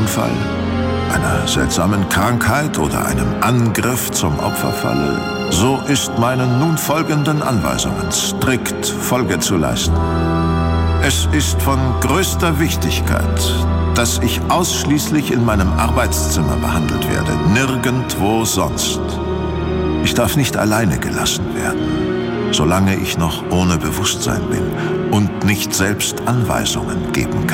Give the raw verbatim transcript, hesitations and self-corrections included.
Unfall, einer seltsamen Krankheit oder einem Angriff zum Opfer falle, so ist meinen nun folgenden Anweisungen strikt Folge zu leisten. Es ist von größter Wichtigkeit, dass ich ausschließlich in meinem Arbeitszimmer behandelt werde, nirgendwo sonst. Ich darf nicht alleine gelassen werden, solange ich noch ohne Bewusstsein bin und nicht selbst Anweisungen geben kann.